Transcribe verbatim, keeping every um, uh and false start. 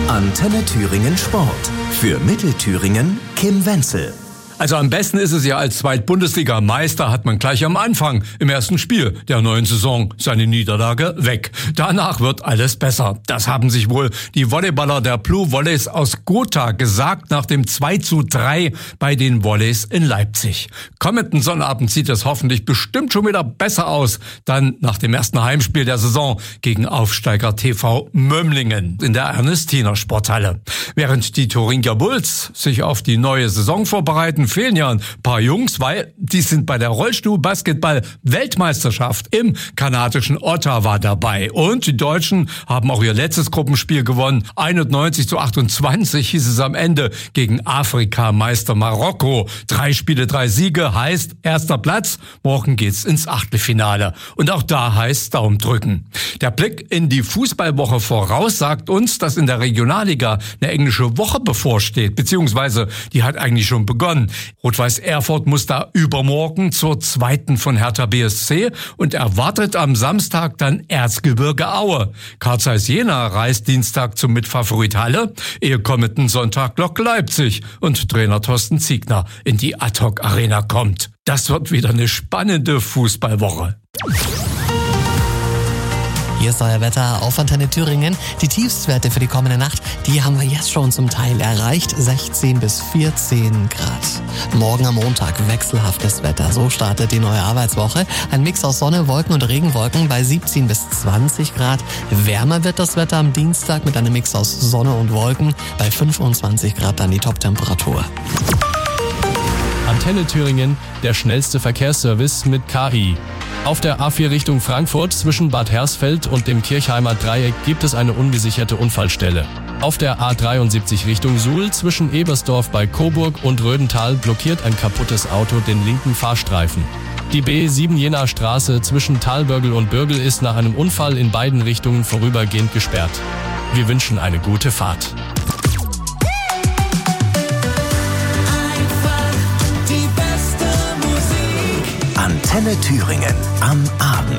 Antenne Thüringen Sport. Für Mittelthüringen Kim Wenzel. Also am besten ist es ja, als Zweitbundesliga-Meister hat man gleich am Anfang im ersten Spiel der neuen Saison seine Niederlage weg. Danach wird alles besser. Das haben sich wohl die Volleyballer der Blue Volleys aus Gotha gesagt nach dem zwei zu drei bei den Volleys in Leipzig. Kommenden Sonnabend sieht es hoffentlich bestimmt schon wieder besser aus. Dann nach dem ersten Heimspiel der Saison gegen Aufsteiger T V Mömlingen in der Ernestiner Sporthalle. Während die Thuringia Bulls sich auf die neue Saison vorbereiten, fehlen ja ein paar Jungs, weil die sind bei der Rollstuhl-Basketball-Weltmeisterschaft im kanadischen Ottawa dabei. Und die Deutschen haben auch ihr letztes Gruppenspiel gewonnen. einundneunzig zu achtundzwanzig hieß es am Ende gegen Afrikameister Marokko. Drei Spiele, drei Siege heißt erster Platz. Morgen geht's ins Achtelfinale. Und auch da heißt Daumen drücken. Der Blick in die Fußballwoche voraus sagt uns, dass in der Regionalliga eine englische Woche bevorsteht, beziehungsweise die hat eigentlich schon begonnen. Rot-Weiß Erfurt muss da übermorgen zur zweiten von Hertha B S C und erwartet am Samstag dann Erzgebirge Aue. Carl Zeiss Jena reist Dienstag zum Mitfavorit Halle, ehe kommenden Sonntag Lok Leipzig und Trainer Thorsten Ziegner in die Ad-Hoc Arena kommt. Das wird wieder eine spannende Fußballwoche. Hier ist euer Wetter auf Antenne Thüringen. Die Tiefstwerte für die kommende Nacht, die haben wir jetzt schon zum Teil erreicht. sechzehn bis vierzehn Grad. Morgen am Montag wechselhaftes Wetter. So startet die neue Arbeitswoche. Ein Mix aus Sonne, Wolken und Regenwolken bei siebzehn bis zwanzig Grad. Wärmer wird das Wetter am Dienstag mit einem Mix aus Sonne und Wolken. Bei fünfundzwanzig Grad dann die Top-Temperatur. Antenne Thüringen, der schnellste Verkehrsservice mit K I. Auf der A vier Richtung Frankfurt zwischen Bad Hersfeld und dem Kirchheimer Dreieck gibt es eine ungesicherte Unfallstelle. Auf der A dreiundsiebzig Richtung Suhl zwischen Ebersdorf bei Coburg und Rödental blockiert ein kaputtes Auto den linken Fahrstreifen. Die B sieben Jenaer Straße zwischen Talbörgel und Bürgel ist nach einem Unfall in beiden Richtungen vorübergehend gesperrt. Wir wünschen eine gute Fahrt. Antenne Thüringen am Abend.